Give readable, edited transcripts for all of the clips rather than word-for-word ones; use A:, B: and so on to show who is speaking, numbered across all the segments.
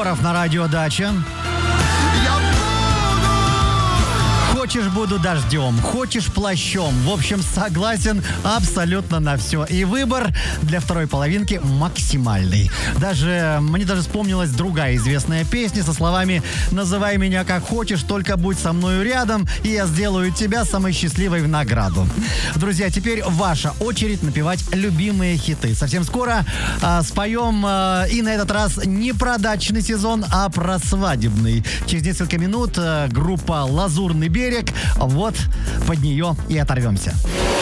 A: Егоров на радио «Дача». Хочешь, буду дождем, хочешь плащом. В общем, согласен абсолютно на все. И выбор для второй половинки максимальный. Мне даже вспомнилась другая известная песня со словами «Называй меня как хочешь, только будь со мною рядом, и я сделаю тебя самой счастливой в награду». Друзья, теперь ваша очередь напевать любимые хиты. Совсем скоро споем и на этот раз не про дачный сезон, а про свадебный. Через несколько минут группа «Лазурный берег». Вот под нее и оторвемся.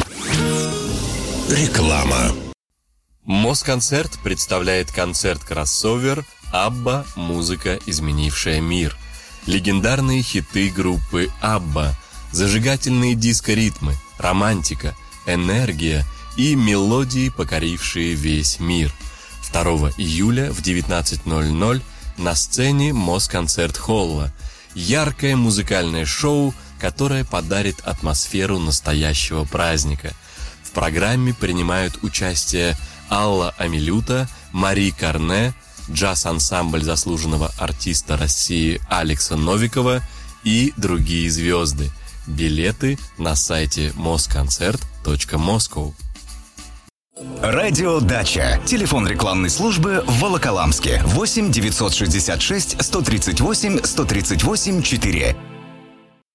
B: Реклама.
C: Москонцерт представляет концерт-кроссовер «Абба. Музыка, изменившая мир». Легендарные хиты группы «Абба», зажигательные диско-ритмы, романтика, энергия и мелодии, покорившие весь мир. 2 июля в 19:00 на сцене Москонцерт-холла. Яркое музыкальное шоу, которое подарит атмосферу настоящего праздника. В программе принимают участие Алла Амилюта, Мари Карне, джаз-ансамбль заслуженного артиста России Алекса Новикова и другие звезды. Билеты на сайте moskoncert.moscow.
D: Радио «Дача». Телефон рекламной службы в Волоколамске. 8 966 138 138 4.